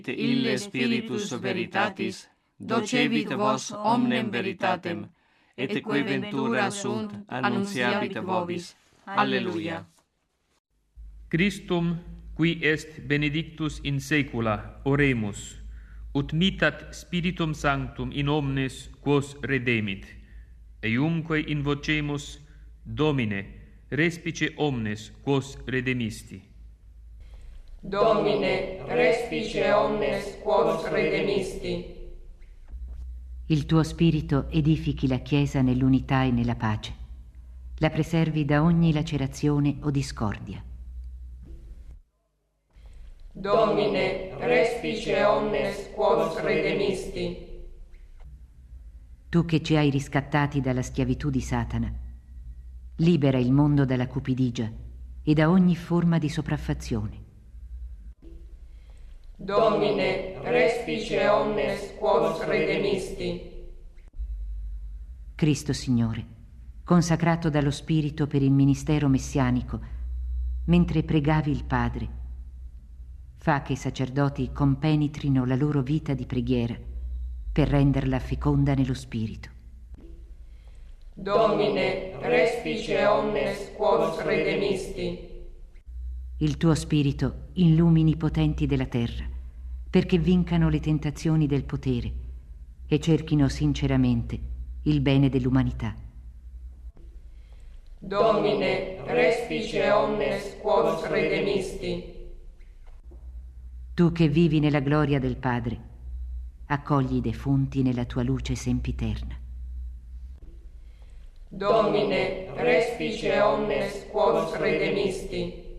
ille spiritus veritatis, docebit vos omnem veritatem, et que ventura sunt annunciabit vobis. Alleluia. Christum, qui est benedictus in saecula, oremus, ut mitat Spiritum Sanctum in omnes quos redemit, eiumque invocemus, Domine, respice omnes quos redemisti. Domine, respice omnes quos redemisti. Il tuo spirito edifichi la Chiesa nell'unità e nella pace, la preservi da ogni lacerazione o discordia. Domine, respice omnes quos redemisti. Tu che ci hai riscattati dalla schiavitù di Satana, libera il mondo dalla cupidigia e da ogni forma di sopraffazione. Domine, respice omnes quos redemisti. Cristo Signore, consacrato dallo Spirito per il ministero messianico, mentre pregavi il Padre, fa che i sacerdoti compenetrino la loro vita di preghiera per renderla feconda nello Spirito. Domine, respice omnes quos redemisti. Il tuo Spirito illumini i potenti della terra, perché vincano le tentazioni del potere e cerchino sinceramente il bene dell'umanità. Domine, respice omnes quos redemisti. Tu che vivi nella gloria del Padre, accogli i defunti nella tua luce sempiterna. Domine, respice omnes quos redemisti.